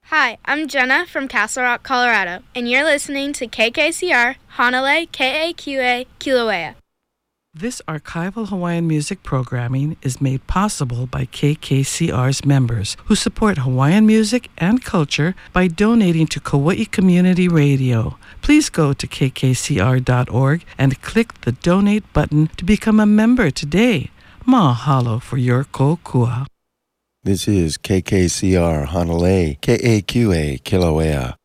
Hi, I'm Jenna from Castle Rock, Colorado, and you're listening to KKCR, Hanalei, KAQA, Kilauea. This archival Hawaiian music programming is made possible by KKCR's members who support Hawaiian music and culture by donating to Kauai Community Radio. Please go to kkcr.org and click the donate button to become a member today. Mahalo for your kokua. This is KKCR Hanalei, KAQA Kilauea.